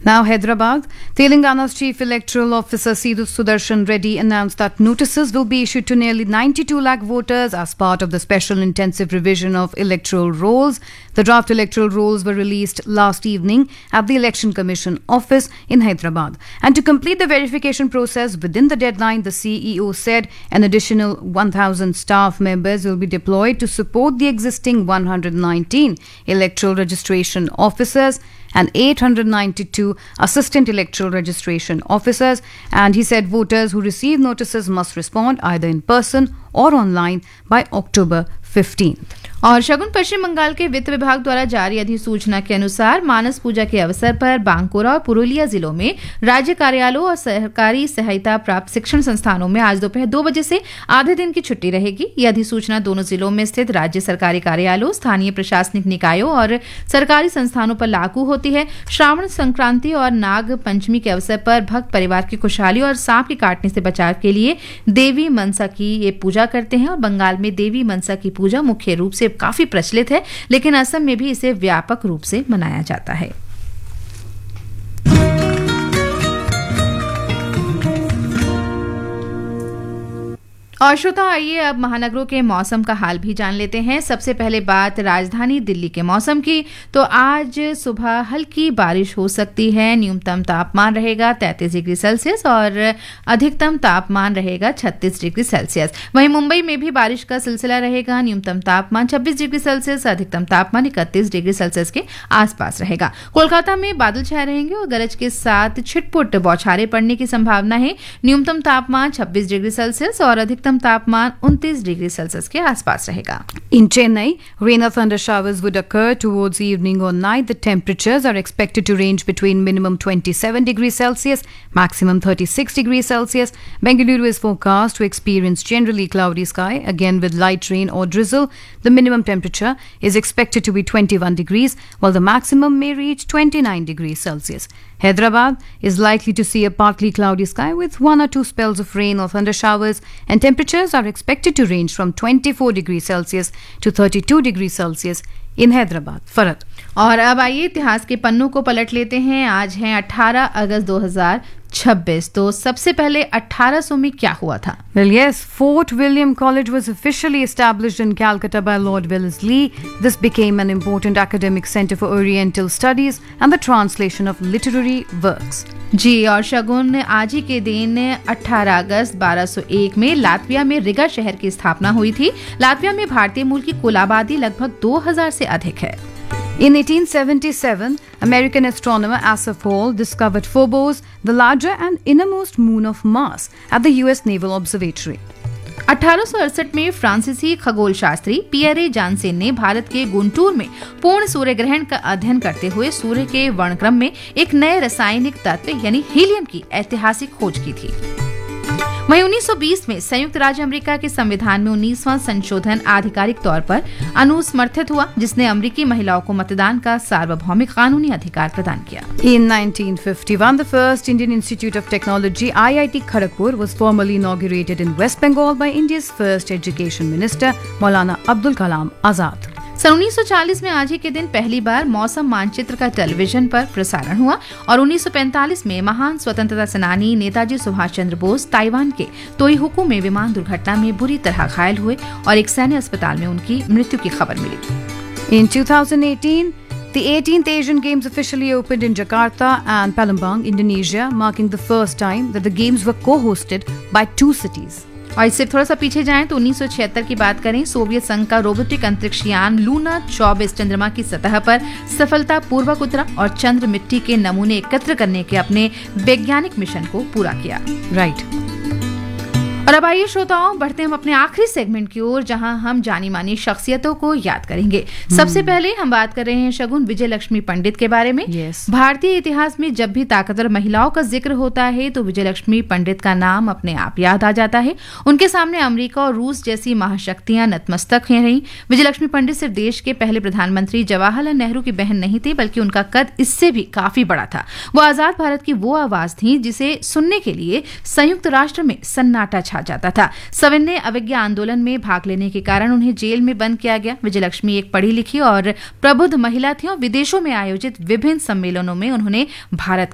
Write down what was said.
Now, Hyderabad. Telangana's Chief Electoral Officer Sudarshan Reddy announced that notices will be issued to nearly 92 lakh voters as part of the special intensive revision of electoral rolls. The draft electoral rolls were released last evening at the Election Commission office in Hyderabad. And to complete the verification process within the deadline, the CEO said an additional 1,000 staff members will be deployed to support the existing 119 electoral registration officers and 892 assistant electoral registration officers. And he said voters who receive notices must respond either in person or online by October 15th. और शगुन पश्चिम बंगाल के वित्त विभाग द्वारा जारी अधिसूचना के अनुसार मानस पूजा के अवसर पर बांकुरा और पुरुलिया जिलों में राज्य कार्यालयों और सरकारी सहायता प्राप्त शिक्षण संस्थानों में आज दोपहर 2 बजे से आधे दिन की छुट्टी रहेगी। यह अधिसूचना दोनों जिलों में स्थित राज्य सरकारी कार्यालयों, स्थानीय प्रशासनिक निकायों और सरकारी संस्थानों पर लागू होती है। श्रावण संक्रांति और नाग पंचमी के अवसर पर भक्त परिवार की खुशहाली और सांप के काटने से बचाव के लिए देवी मनसा की ये पूजा करते हैं। और बंगाल में देवी मनसा की पूजा मुख्य रूप से काफी प्रचलित है, लेकिन असम में भी इसे व्यापक रूप से मनाया जाता है। और श्रोता, आइए अब महानगरों के मौसम का हाल भी जान लेते हैं। सबसे पहले बात राजधानी दिल्ली के मौसम की, तो आज सुबह हल्की बारिश हो सकती है। न्यूनतम तापमान रहेगा 33 डिग्री सेल्सियस और अधिकतम तापमान रहेगा 36 डिग्री सेल्सियस। वहीं मुंबई में भी बारिश का सिलसिला रहेगा। न्यूनतम तापमान 26 डिग्री सेल्सियस, अधिकतम तापमान 31 डिग्री सेल्सियस के आसपास रहेगा। कोलकाता में बादल छाए रहेंगे और गरज के साथ छिटपुट बौछारें पड़ने की संभावना है। न्यूनतम तापमान 26 डिग्री सेल्सियस और अधिकतम तापमान 29 डिग्री सेल्सियस के आसपास रहेगा। In Chennai, rain or thunder showers would occur towards evening or night. The temperatures are expected to range between minimum 27 degrees Celsius, maximum 36 degrees Celsius. Bengaluru is forecast to experience generally cloudy sky, again with light rain or drizzle. The minimum temperature is expected to be 21 degrees, while the maximum may reach 29 degrees Celsius. Hyderabad is likely to see a partly cloudy sky with 1 or 2 spells of rain or thunder showers, and temperatures are expected to range from 24 degrees Celsius to 32 degrees Celsius in Hyderabad. Farad. और अब आइए इतिहास के पन्नों को पलट लेते हैं। आज है 18 अगस्त 2026। तो सबसे पहले 1800 में क्या हुआ था? Well, yes, Fort William College was officially established in Calcutta by Lord Wellesley. This became an important academic center for Oriental studies and the translation of literary works. जी, और शगुन आज ही के दिन 18 अगस्त 1201 में लातविया में रिगा शहर की स्थापना हुई थी। लातविया में भारतीय मूल की कुल आबादी लगभग 2000 से अधिक है। In 1877, American astronomer Asaph Hall discovered Phobos, the larger and innermost moon of Mars, at the US Naval Observatory. 1868 में फ्रांसीसी खगोल शास्त्री पियरे जानसेन ने भारत के गुंटूर में पूर्ण सूर्य ग्रहण का अध्ययन करते हुए सूर्य के वर्णक्रम में एक नए रासायनिक तत्व यानी हीलियम की ऐतिहासिक खोज की थी। वहीं 1920 में संयुक्त राज्य अमेरिका के संविधान में 19वां संशोधन आधिकारिक तौर पर अनुसमर्थित हुआ, जिसने अमेरिकी महिलाओं को मतदान का सार्वभौमिक कानूनी अधिकार प्रदान किया। In 1951, the first Indian Institute of Technology, IIT Kharagpur, was formally inaugurated in West Bengal by India's first education minister, Maulana Abdul Kalam Azad. सन 1940 में आज ही के दिन पहली बार मौसम मानचित्र का टेलीविजन पर प्रसारण हुआ और 1945 में महान स्वतंत्रता सेनानी नेताजी सुभाष चंद्र बोस ताइवान के तोईहुकू में विमान दुर्घटना में बुरी तरह घायल हुए और एक सैन्य अस्पताल में उनकी मृत्यु की खबर मिली। In 2018, the 18th Asian Games officially opened in Jakarta and Palembang, Indonesia, marking the first time that the games were co-hosted by 2 cities. और इससे थोड़ा सा पीछे जाएं तो 1976 की बात करें, सोवियत संघ का रोबोटिक अंतरिक्ष यान लूना 24 चंद्रमा की सतह पर सफलतापूर्वक उतरा और चंद्र मिट्टी के नमूने एकत्र करने के अपने वैज्ञानिक मिशन को पूरा किया। राइट। और अब आइए श्रोताओं, बढ़ते हम अपने आखिरी सेगमेंट की ओर, जहां हम जानी मानी शख्सियतों को याद करेंगे। सबसे पहले हम बात कर रहे हैं शगुन विजय लक्ष्मी पंडित के बारे में। भारतीय इतिहास में जब भी ताकतवर महिलाओं का जिक्र होता है तो विजय लक्ष्मी पंडित का नाम अपने आप याद आ जाता है। उनके सामने अमेरिका और रूस जैसी महाशक्तियां नतमस्तक रहीं। विजय लक्ष्मी पंडित सिर्फ देश के पहले प्रधानमंत्री जवाहरलाल नेहरू की बहन नहीं थी, बल्कि उनका कद इससे भी काफी बड़ा था। वो आजाद भारत की वो आवाज थी जिसे सुनने के लिए संयुक्त राष्ट्र में सन्नाटा छा जाता था। सविनय अवज्ञा आंदोलन में भाग लेने के कारण उन्हें जेल में बंद किया गया। विजय लक्ष्मी एक पढ़ी लिखी और प्रबुद्ध महिला थी और विदेशों में आयोजित विभिन्न सम्मेलनों में उन्होंने भारत